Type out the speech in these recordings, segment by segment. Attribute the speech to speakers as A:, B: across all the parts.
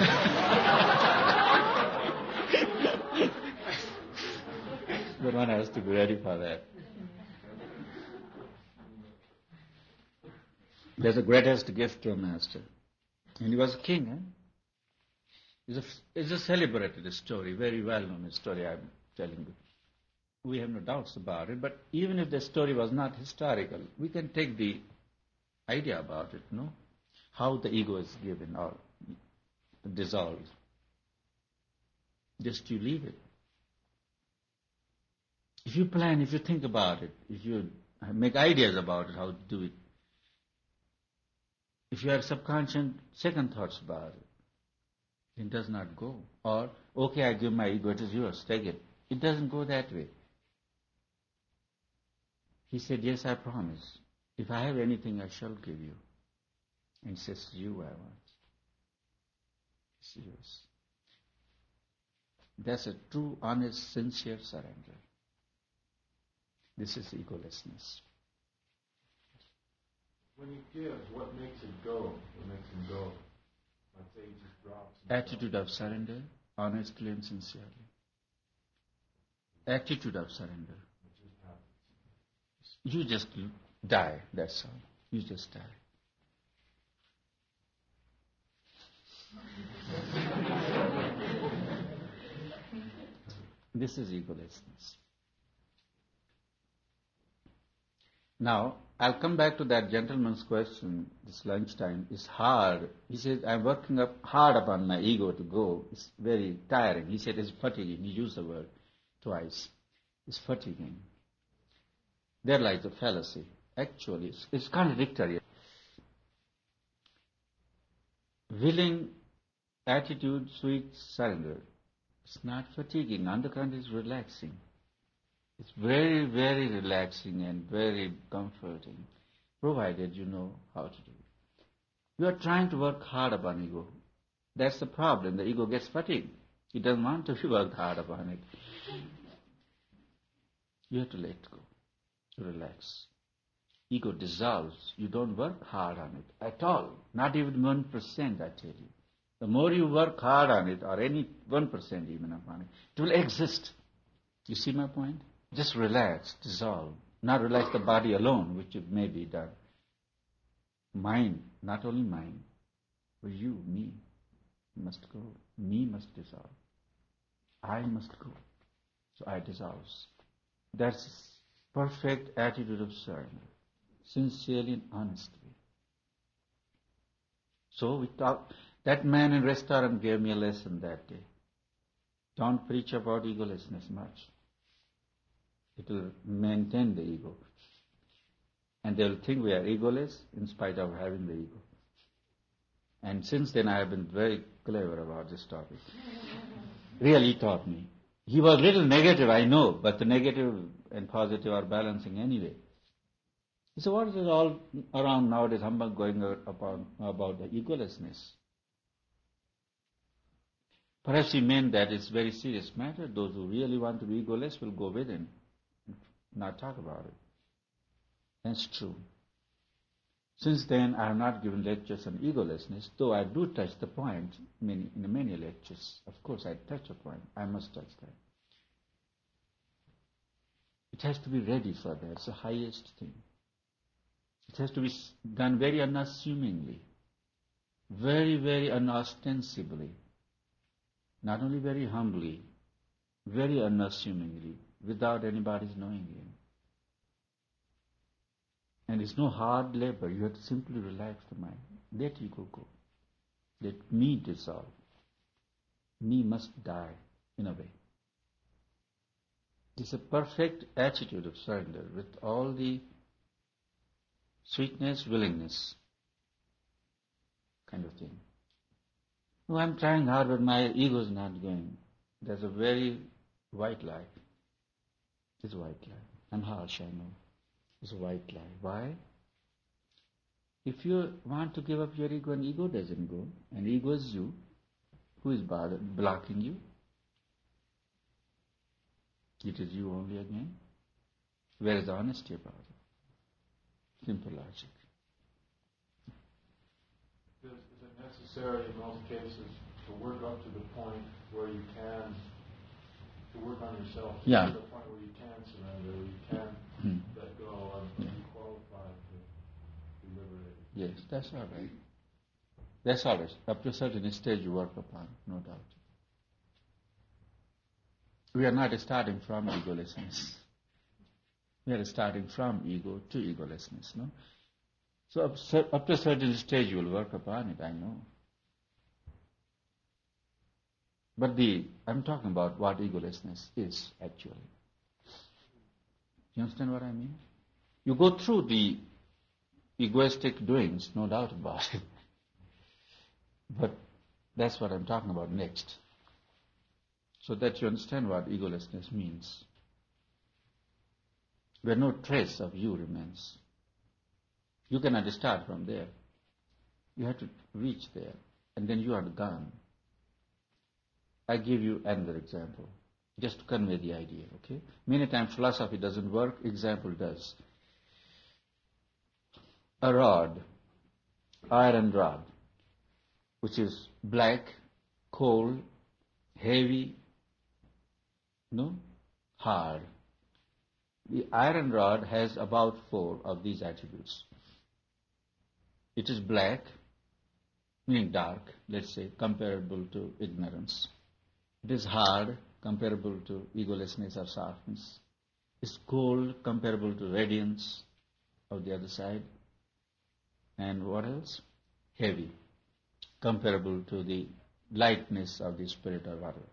A: But one has to be ready for that. There's the greatest gift to a master. And he was a king. It's a celebrated story, very well-known story I'm telling you. We have no doubts about it, but even if the story was not historical, we can take the idea about it, no? How the ego is given or dissolved. Just you leave it. If you plan, if you think about it, if you make ideas about it, how to do it, if you have subconscious second thoughts about it, it does not go. Or, okay, I give my ego, it is yours, take it. It doesn't go that way. He said, yes, I promise. If I have anything, I shall give you. And he says, you I want. It's yours. That's a true, honest, sincere surrender. This is egolessness.
B: When he gives, what makes it go? What makes him go? Let's say he just drops.
A: Attitude of surrender, honestly and sincerely. Attitude of surrender. You just die, that's all. You just die. This is egolessness. Now, I'll come back to that gentleman's question, this lunchtime. It's hard. He said, I'm working up hard upon my ego to go. It's very tiring. He said, it's fatiguing. He used the word twice. It's fatiguing. There lies the fallacy. Actually, it's contradictory. Willing attitude, sweet surrender. It's not fatiguing. On the contrary, it's relaxing. It's very, very relaxing and very comforting, provided you know how to do it. You are trying to work hard upon ego. That's the problem. The ego gets fatigued. It doesn't want to work hard upon it. You have to let go, to relax. Ego dissolves. You don't work hard on it at all. Not even 1%, I tell you. The more you work hard on it, or any 1% even upon it, it will exist. You see my point? Just relax, dissolve. Not relax the body alone, which it may be done. Mind, not only mind, but you, me, must go. Me must dissolve. I must go. So I dissolve. That's perfect attitude of surrender. Sincerely and honestly. So we talk. That man in restaurant gave me a lesson that day. Don't preach about egolessness much. It will maintain the ego. And they will think we are egoless in spite of having the ego. And since then I have been very clever about this topic. Really taught me. He was a little negative, I know, but the negative and positive are balancing anyway. So what is it all around nowadays, humbug going about the egolessness? Perhaps he meant that it's a very serious matter. Those who really want to be egoless will go within, not talk about it. That's true. Since then, I have not given lectures on egolessness, though I do touch the point in many lectures. Of course, I touch a point. I must touch that. It has to be ready for that. It's the highest thing. It has to be done very unassumingly, very, very unostensibly, not only very humbly, very unassumingly, without anybody's knowing it. And it's no hard labor. You have to simply relax the mind. Let ego go. Let me dissolve. Me must die, in a way. It's a perfect attitude of surrender with all the sweetness, willingness kind of thing. Oh, I'm trying hard, but my ego is not going. That's a very white lie. It's a white lie. I'm harsh, I know. It's a white lie. Why? If you want to give up your ego and ego doesn't go, and ego is you, who is blocking you? It is you only again. Where is the honesty about it? Simple logic.
B: Is it necessary in most cases to work up to the point where you can, to work on yourself, to
A: Yeah.
B: get to the point where you can surrender, where you can let go and be qualified to be liberated.
A: Yes, that's all right. That's all right. Up to a certain stage you work upon, no doubt. We are not starting from egolessness. We are starting from ego to egolessness, no? So up to a certain stage you will work upon it, I know. But I'm talking about what egolessness is actually. You understand what I mean? You go through the egoistic doings, no doubt about it. But that's what I'm talking about next. So that you understand what egolessness means. Where no trace of you remains. You cannot start from there. You have to reach there, and then you are gone. I give you another example, just to convey the idea, okay? Many times philosophy doesn't work, example does. A rod, iron rod, which is black, cold, heavy, hard. The iron rod has about 4 of these attributes. It is black, meaning dark, let's say, comparable to ignorance. It is hard, comparable to egolessness or softness. It's cold, comparable to radiance of the other side. And what else? Heavy, comparable to the lightness of the spirit or whatever.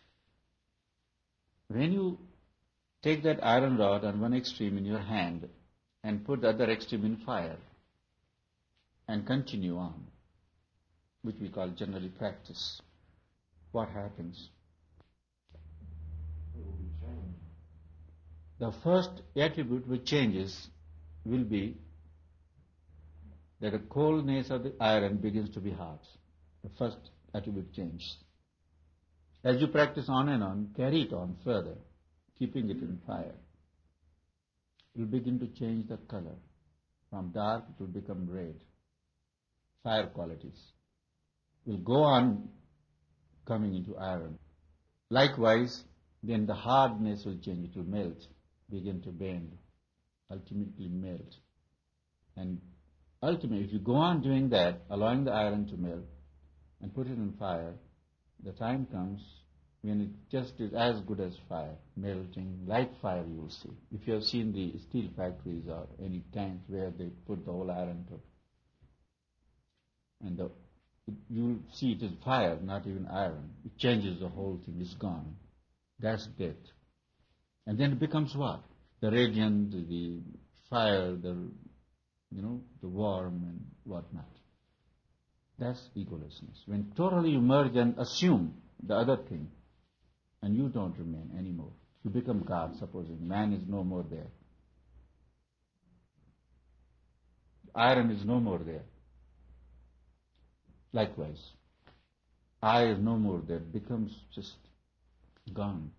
A: When you take that iron rod on one extreme in your hand and put the other extreme in fire and continue on, which we call generally practice, what happens?
B: It will be changed.
A: The first attribute which changes will be that the coldness of the iron begins to be hot. The first attribute changes. As you practice on and on, carry it on further, keeping it in fire. It will begin to change the color. From dark it will become red. Fire qualities will go on coming into iron. Likewise, then the hardness will change. It will melt, begin to bend, ultimately melt. And ultimately, if you go on doing that, allowing the iron to melt and put it in fire, the time comes when it just is as good as fire, melting like fire you will see. If you have seen the steel factories or any tanks where they put the whole iron to, and you will see it is fire, not even iron. It changes the whole thing, it's gone. That's death. And then it becomes what? The radiant, the fire, the warm and whatnot. That's egolessness. When totally you merge and assume the other thing, and you don't remain anymore. You become God, supposing man is no more there. Iron is no more there. Likewise, I is no more there. It becomes just gone.